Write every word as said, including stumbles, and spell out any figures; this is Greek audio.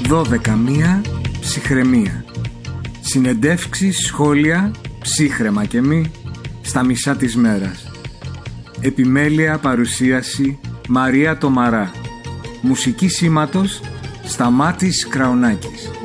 δώδεκα μία ψυχραιμία. Συνεντεύξεις, σχόλια, ψύχραιμα και μη, στα μισά της μέρας. Επιμέλεια παρουσίαση Μαρία Τομαρά. Μουσική σήματος Σταμάτης Κραουνάκης.